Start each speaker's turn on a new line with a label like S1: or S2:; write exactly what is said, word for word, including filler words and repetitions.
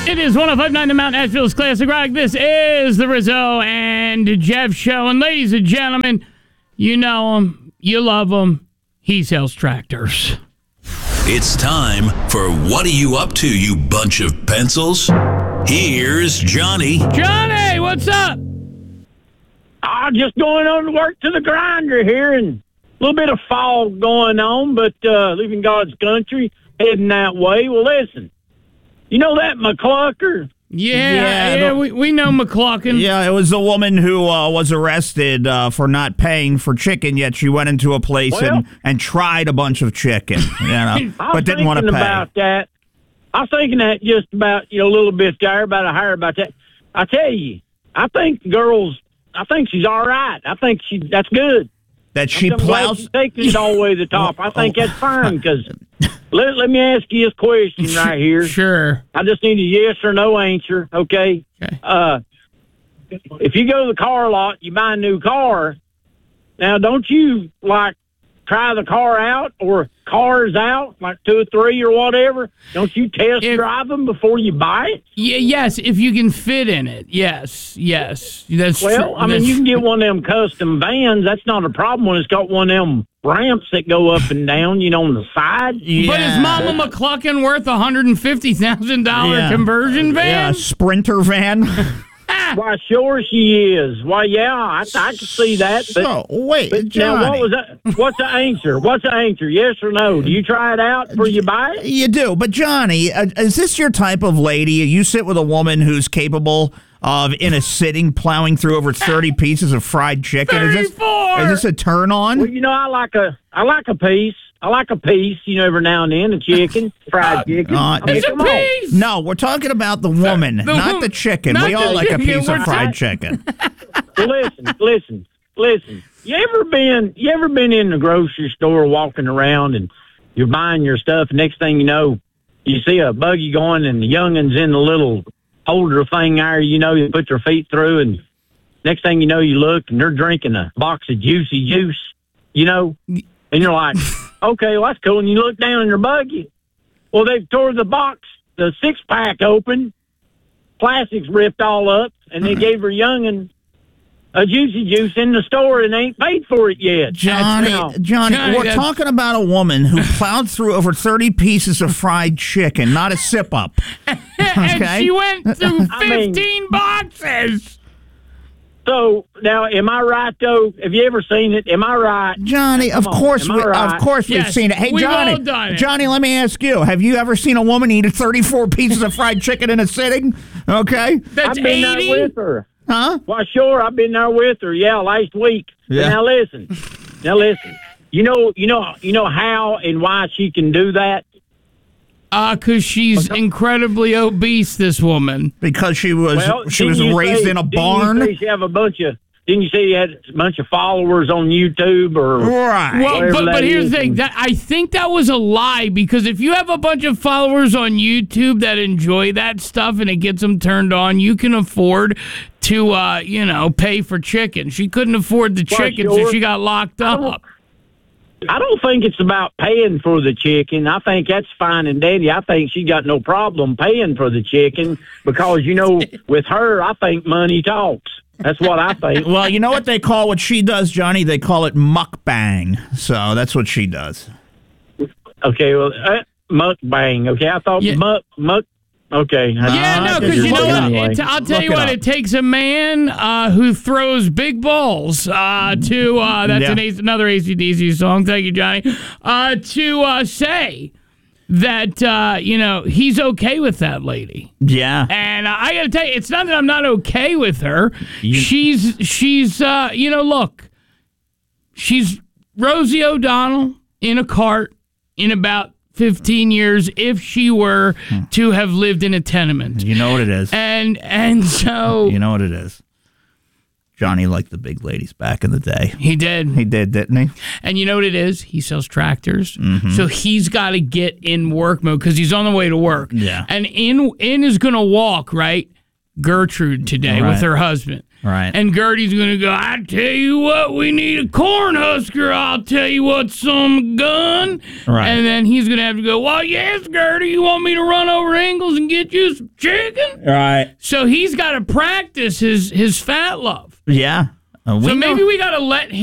S1: It is one oh five point nine The Mount Nashville's Classic Rock. This is the Rizzo and Jeff Show. And ladies and gentlemen, you know him, you love him. He sells tractors.
S2: It's time for What Are You Up To, You Bunch of Pencils? Here's Johnny.
S1: Johnny, what's up?
S3: I'm just going on to work to the grinder here, and a little bit of fog going on, but uh, leaving God's country, heading that way. Well, listen, you know that McClucker?
S1: Yeah,
S4: Yeah,
S1: yeah,
S4: the-
S1: we, we know McClucken.
S4: Yeah, it was a woman who uh, was arrested uh, for not paying for chicken, yet she went into a place
S3: Well-
S4: and, and tried a bunch of chicken, you know,
S3: I was
S4: but didn't want to
S3: thinking
S4: pay.
S3: about that. I was thinking that just about, you know, a little bit there, about a higher about that. I tell you, I think the girl's, I think she's all right. I think she that's good.
S4: That she
S3: I'm glad
S4: plows.
S3: she's taking it all the way to the top. I think that's fine, because let, let me ask you this question right here.
S1: Sure.
S3: I just need a yes or no answer, okay?
S1: Okay.
S3: Uh, if you go to the car lot, you buy a new car. Now, don't you, like, try the car out or cars out, like two or three or whatever? Don't you test
S1: If-
S3: drive them before you buy it?
S1: Yeah, yes, if you can fit in it. Yes, yes. That's true.
S3: Well, I mean,
S1: That's-
S3: you can get one of them custom vans. That's not a problem when it's got one of them ramps that go up and down, you know, on the side.
S4: Yeah.
S1: But is Mama McClucken worth a one hundred fifty thousand dollars
S4: Yeah.
S1: conversion
S4: Yeah,
S1: van?
S4: Sprinter van.
S3: Why, sure she is. Why, yeah, I, I can see that. But,
S4: So, wait,
S3: but
S4: Johnny.
S3: now, what was that? What's the answer? What's the answer? Yes or no? Do you try it out before you buy it?
S4: You do, but Johnny, uh, is this your type of lady? You sit with a woman who's capable of, in a sitting, plowing through over thirty pieces of fried chicken. Is this,
S1: thirty-four!
S4: is this a turn on?
S3: Well, you know, I like a, I like a piece. I like a piece, you know, every now and then, a chicken, fried chicken.
S4: uh,
S3: I mean,
S1: It's a
S3: come on.
S1: piece!
S4: No, we're talking about the woman,
S1: The
S4: not
S1: wo-
S4: the chicken.
S1: not
S4: We all
S1: the
S4: like a
S1: chicken,
S4: piece
S1: we're
S4: of fried
S3: not-
S4: chicken.
S3: Well, listen, listen, listen. You ever been, you ever been in the grocery store walking around and you're buying your stuff, and next thing you know, you see a buggy going and the youngin's in the little holder thing there, you know, you put your feet through, and next thing you know, you look and they're drinking a box of juicy juice, you know, and you're like, okay, well, that's cool. And you look down in your buggy. Well, they've tore the box, the six pack open, plastic's ripped all up, and they gave her youngin' a juicy juice in the store and they ain't paid for it yet.
S4: Johnny,
S3: Now,
S4: Johnny,
S1: Johnny,
S4: we're
S1: that's-
S4: talking about a woman who plowed through over thirty pieces of fried chicken, not a sip up.
S1: And
S4: Okay.
S1: she went through
S3: I mean-
S1: fifteen boxes.
S3: So now, am I right though? Have you ever seen it? Am I right?
S4: Johnny, of
S3: Come on,
S4: course,
S3: am
S4: we,
S3: I right?
S4: of course, we've
S1: Yes,
S4: seen it. Hey,
S1: we've
S4: Johnny,
S1: all done it.
S4: Johnny, let me ask you: have you ever seen a woman eat thirty-four pieces of fried chicken in a sitting? Okay,
S1: That's
S3: I've been there
S1: eighty.
S3: with her.
S4: huh?
S3: Well, sure, I've been there with her. Yeah, last week. But
S4: Yeah.
S3: now listen, now listen. You know, you know, you know how and why she can do that.
S1: Uh, because she's incredibly obese, this woman.
S4: Because she was
S3: Well,
S4: she was
S3: didn't you
S4: raised
S3: say-
S4: in a
S3: didn't
S4: barn.
S3: You say she have a bunch of. Didn't you say you had a bunch of followers on YouTube or?
S4: Right.
S1: Well,
S3: Whatever
S1: but,
S3: that
S1: but here's
S3: is.
S1: the thing. That, I think that was a lie, because if you have a bunch of followers on YouTube that enjoy that stuff and it gets them turned on, you can afford to, uh, you know, pay for chicken. She couldn't afford the
S3: Well,
S1: chicken, so
S3: sure.
S1: she got locked up.
S3: I don't think it's about paying for the chicken. I think that's fine and dandy. I think she got no problem paying for the chicken because, you know, with her, I think money talks. That's what I think.
S4: Well, you know what they call what she does, Johnny? They call it mukbang. So that's what she does.
S3: Okay, well, uh, mukbang. Okay, I thought
S1: Yeah.
S3: muck, muck. Okay.
S1: Yeah,
S4: Uh,
S1: no,
S4: just
S1: because you know
S4: look it
S1: what?
S4: up.
S1: It, I'll tell
S4: Look
S1: you
S4: it
S1: what.
S4: up.
S1: It takes a man uh, who throws big balls uh, to. Uh, that's
S4: Yeah.
S1: an, A- another A C D C song. Thank you, Johnny. Uh, to uh, say that uh, you know he's okay with that lady.
S4: Yeah.
S1: And uh, I got to tell you, it's not that I'm not okay with her. she's she's uh, you know, look, she's Rosie O'Donnell in a cart in about fifteen years if she were to have lived in a tenement.
S4: You know what it is.
S1: And and so
S4: You know what it is. Johnny liked the big ladies back in the day.
S1: he did.
S4: He did, didn't he?
S1: And you know what it is? He sells tractors.
S4: Mm-hmm.
S1: So he's got to get in work mode because he's on the way to work.
S4: Yeah.
S1: And in in is going to walk, right? Gertrude today
S4: Right.
S1: with her husband.
S4: Right.
S1: And Gertie's going to go, I tell you what, we need a corn husker. I'll tell you what's on the gun.
S4: Right.
S1: And then he's going to have to go, well, yes, Gertie, you want me to run over Ingalls and get you some chicken?
S4: Right.
S1: So he's got to practice his, his fat love.
S4: Yeah. Uh, we
S1: So
S4: know-
S1: maybe we got to let